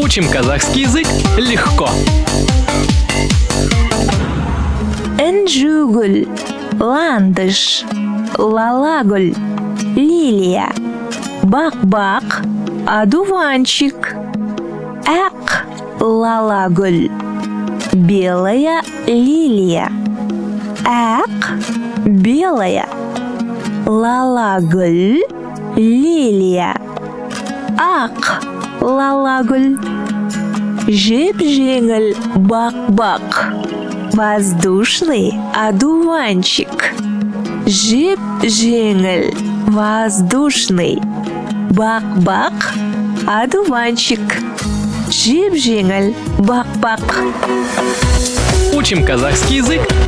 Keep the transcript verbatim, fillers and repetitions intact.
Учим казахский язык легко. Энджугуль, ландыш, лалагуль, лилия, бак-бак, одуванчик, эк, лалагуль, белая лилия, эк, белая, лалагуль, лилия, ак, лалагуль, жеп-жеңіл, бак-бак, воздушный одуванчик, жеп-жеңіл, воздушный, бак-бак, одуванчик, жеп-жеңіл, бак-бак. Учим казахский язык